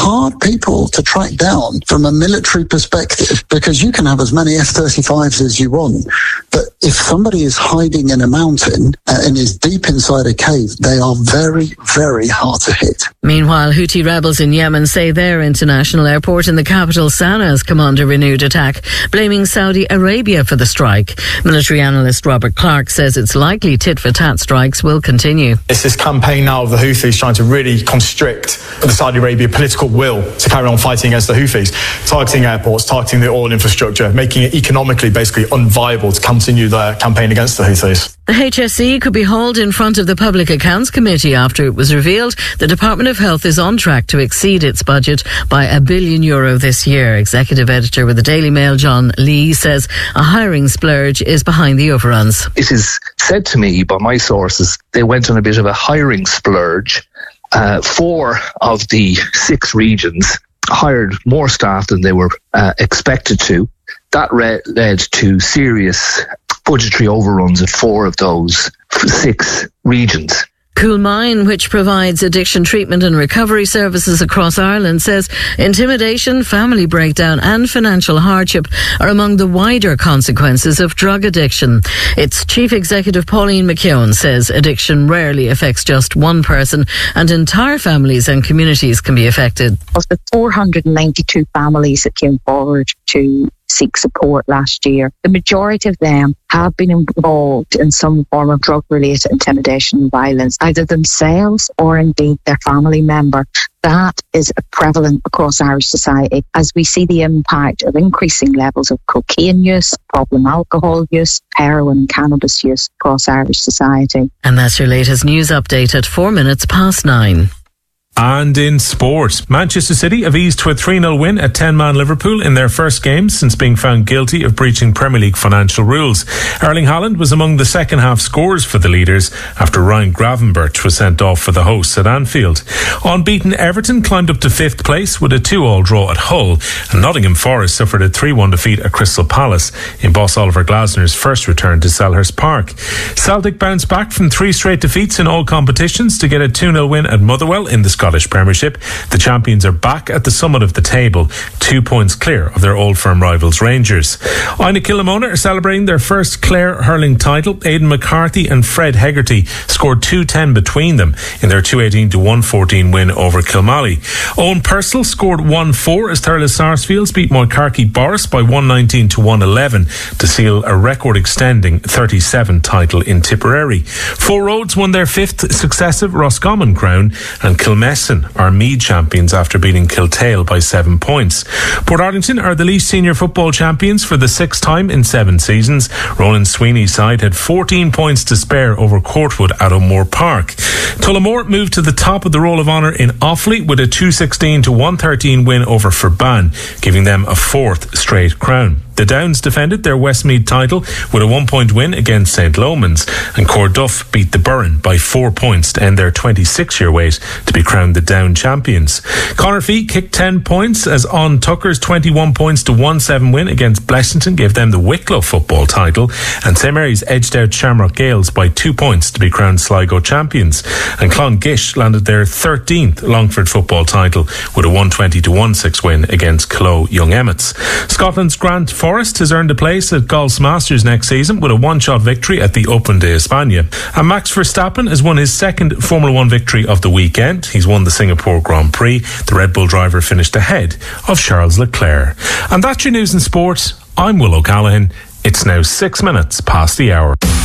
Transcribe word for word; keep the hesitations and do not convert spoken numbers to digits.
hard people to track down from a military perspective, because you can have as many F thirty-fives as you want, but if somebody is hiding in a mountain uh, and is deep inside a cave, they are very, very hard to hit. Meanwhile, Houthi rebels in Yemen say their international airport in the capital Sana'a has come under renewed attack, blaming Saudi Arabia for the strike. Military analyst Robert Clark says it's likely tit-for-tat strikes will continue. It's this campaign now of the Houthis trying to really constrict the Saudi Arabia political will to carry on fighting against the Houthis, targeting airports, targeting the oil infrastructure, making it economically basically unviable to continue their campaign against the Houthis. The H S E could be hauled in front of the Public Accounts Committee after it was revealed the Department of Health is on track to exceed its budget by a billion euro this year. Executive editor with the Daily Mail, John Lee, says a hiring splurge is behind the overruns. It is said to me by my sources they went on a bit of a hiring splurge. Uh, four of the six regions hired more staff than they were uh, expected to. That re- led to serious budgetary overruns at four of those six regions. Coolmine, which provides addiction treatment and recovery services across Ireland, says intimidation, family breakdown and financial hardship are among the wider consequences of drug addiction. Its chief executive, Pauline McKeown, says addiction rarely affects just one person and entire families and communities can be affected. Of the four hundred ninety-two families that came forward to seek support last year, the majority of them have been involved in some form of drug-related intimidation and violence, either themselves or indeed their family member. That is prevalent across Irish society as we see the impact of increasing levels of cocaine use, problem alcohol use, heroin and cannabis use across Irish society. And that's your latest news update at four minutes past nine. And in sport, Manchester City have eased to a three nil win at ten-man Liverpool in their first game since being found guilty of breaching Premier League financial rules. Erling Haaland was among the second half scorers for the leaders after Ryan Gravenberch was sent off for the hosts at Anfield. Unbeaten Everton climbed up to fifth place with a two all draw at Hull, and Nottingham Forest suffered a three one defeat at Crystal Palace in boss Oliver Glasner's first return to Selhurst Park. Celtic bounced back from three straight defeats in all competitions to get a two nil win at Motherwell in the Scottish Premiership. The champions are back at the summit of the table, two points clear of their old firm rivals Rangers. Ina Kilmona are celebrating their first Clare hurling title. Aidan McCarthy and Fred Hegarty scored two ten between them in their two eighteen to one fourteen win over Kilmally. Owen Purcell scored one four as Thurles Sarsfields beat Moycarkey Boris by one nineteen to one eleven to seal a record extending thirty-seven title in Tipperary. Four Roads won their fifth successive Roscommon crown, and Kilmessan are Meath champions after beating Kiltale by seven points. Portarlington are the Laois senior football champions for the sixth time in seven seasons. Roland Sweeney's side had fourteen points to spare over Courtwood at O'Moore Park. Tullamore moved to the top of the Roll of Honour in Offaly with a two sixteen to one thirteen win over Ferban, giving them a fourth straight crown. The Downs defended their Westmeath title with a one-point win against Saint Lomans, and Corduff beat the Burren by four points to end their twenty-six-year wait to be crowned the Down champions. Connorfee kicked ten points as On Tucker's twenty-one points to one seven win against Blessington gave them the Wicklow football title, and Saint Mary's edged out Shamrock Gales by two points to be crowned Sligo champions. And Clongish landed their thirteenth Longford football title with a one twenty to one six win against Clough Young Emmets. Scotland's Grant Forrest has earned a place at Golf's Masters next season with a one-shot victory at the Open de España. And Max Verstappen has won his second Formula One victory of the weekend. He's won the Singapore Grand Prix. The Red Bull driver finished ahead of Charles Leclerc. And that's your news in sport. I'm Will O'Callaghan. It's now six minutes past the hour.